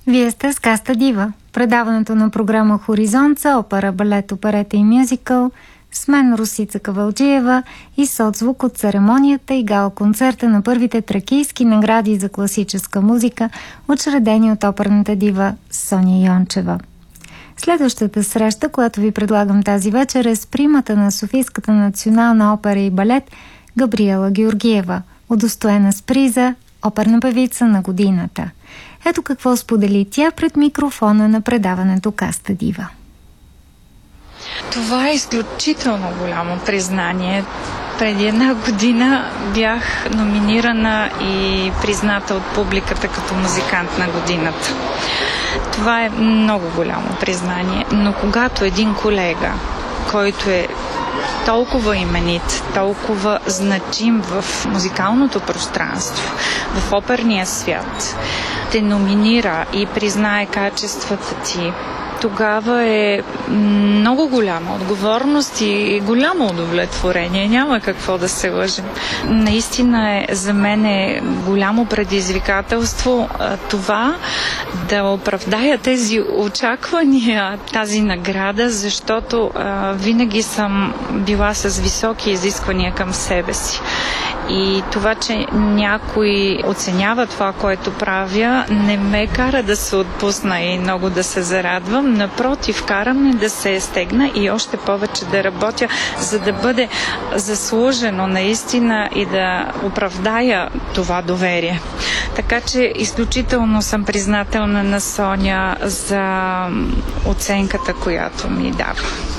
Вие сте с Каста Дива, предаването на програма Хоризонт за опера, балет, оперета и мюзикъл, с мен Росица Кавалджиева и соцзвук от церемонията и гала-концерта на първите тракийски награди за класическа музика, учредени от оперната дива Соня Йончева. Следващата среща, която ви предлагам тази вечер, е с примата на Софийската национална опера и балет Габриела Георгиева, удостоена с приза оперна певица на годината. Ето какво сподели тя пред микрофона на предаването Каста Дива. Това е изключително голямо признание. Преди една година бях номинирана и призната от публиката като музикант на годината. Това е много голямо признание, но когато един колега, който е толкова именит, толкова значим в музикалното пространство, в оперния свят, те номинира и признае качествата ти, тогава е много голяма отговорност и голямо удовлетворение. Няма какво да се лъжим. Наистина за мен е голямо предизвикателство това да оправдая тези очаквания, тази награда, защото винаги съм била с високи изисквания към себе си. И това, че някой оценява това, което правя, не ме кара да се отпусна и много да се зарадвам. Напротив, караме да се стегна и още повече да работя, за да бъде заслужено наистина и да оправдая това доверие. Така че изключително съм признателна на Соня за оценката, която ми дава.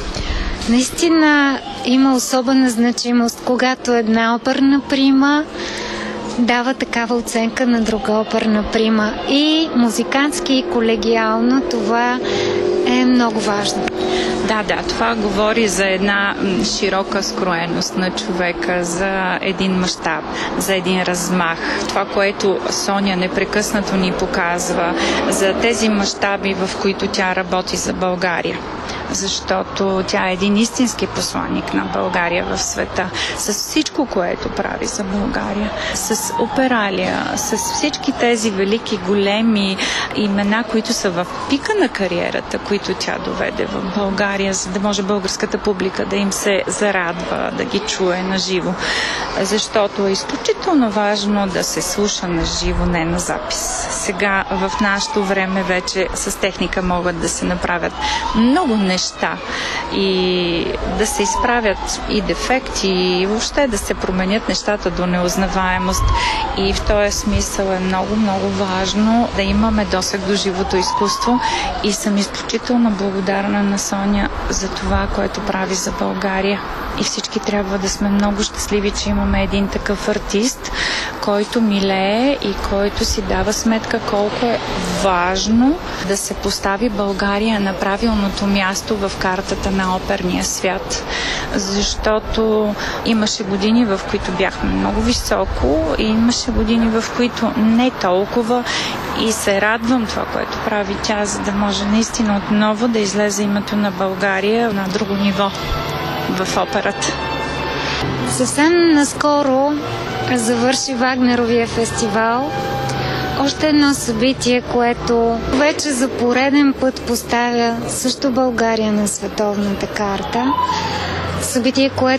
Наистина има особена значимост, когато една оперна прима дава такава оценка на друга оперна прима. И музикантски, и колегиално това е много важно. Да, това говори за една широка скроеност на човека, за един мащаб, за един размах. Това, което Соня непрекъснато ни показва, за тези мащаби, в които тя работи за България. Защото тя е един истински посланик на България в света. С всичко, което прави за България. С опералия, с всички тези велики, големи имена, които са в пика на кариерата, които тя доведе в България, за да може българската публика да им се зарадва, да ги чуе на живо. Защото е изключително важно да се слуша на живо, не на запис. Сега в нашето време вече с техника могат да се направят много неща и да се изправят и дефекти и въобще да се променят нещата до неузнаваемост. И в този смисъл е много, много важно да имаме досег до живото изкуство и съм изключително благодарна на Соня за това, което прави за България. И всички трябва да сме много щастливи, че имаме един такъв артист, който милее и който си дава сметка колко е важно да се постави България на правилното място в картата на оперния свят. Защото имаше години, в които бяхме много високо и имаше години, в които не толкова. И се радвам това, което прави тя, за да може наистина отново да излезе името на България на друго ниво в операта. Съвсем наскоро завърши Вагнеровия фестивал. Още едно събитие, което вече за пореден път поставя също България на световната карта. Събитие, което